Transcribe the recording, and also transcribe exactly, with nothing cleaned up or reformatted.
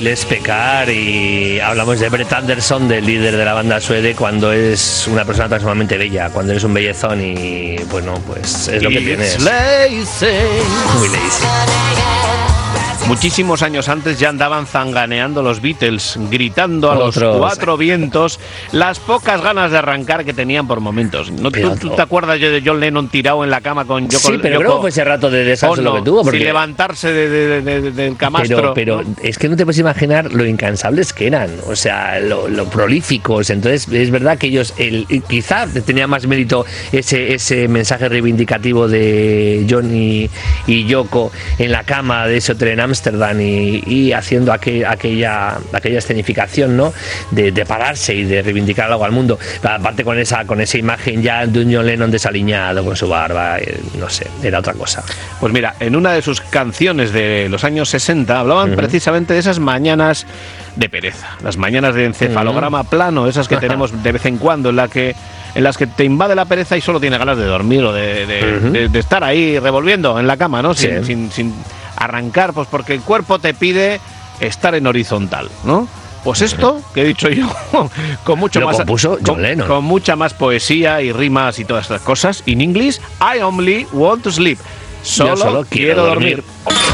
Es pecar, y hablamos de Brett Anderson, del líder de la banda Suede, cuando es una persona tan sumamente bella, cuando eres un bellezón y bueno, pues es lo que tienes. Muy lazy. Muchísimos años antes ya andaban zanganeando los Beatles, gritando a Otros. los cuatro vientos las pocas ganas de arrancar que tenían por momentos. ¿No, tú, ¿Tú te acuerdas de John Lennon tirado en la cama con Yoko? Sí, pero Yoko, creo que fue ese rato de descanso oh, no, lo que tuvo. Porque... sin levantarse de, de, de, de, del camastro. Pero, pero ¿no? Es que no te puedes imaginar lo incansables que eran, o sea, lo, lo prolíficos. Entonces, es verdad que ellos, el, quizá tenía más mérito ese, ese mensaje reivindicativo de John y, y Yoko en la cama de ese hotel en Amsterdam y, y haciendo aquel, aquella aquella escenificación, ¿no? De, de pararse y de reivindicar algo al mundo. Aparte con esa con esa imagen ya de un John Lennon desaliñado con su barba, eh, no sé, era otra cosa. Pues mira, en una de sus canciones de los años sesenta hablaban uh-huh. precisamente de esas mañanas de pereza, las mañanas de encefalograma uh-huh. plano, esas que tenemos de vez en cuando, en la que en las que te invade la pereza y solo tienes ganas de dormir o de, de, uh-huh. de, de estar ahí revolviendo en la cama, ¿no? Sin, sí. sin, sin arrancar, pues porque el cuerpo te pide estar en horizontal, ¿no? Pues esto que he dicho yo, con mucho Lo más compuso John con, Lennon. con mucha más poesía y rimas y todas estas cosas. In English, I only want to sleep. Solo, solo quiero, quiero dormir. dormir.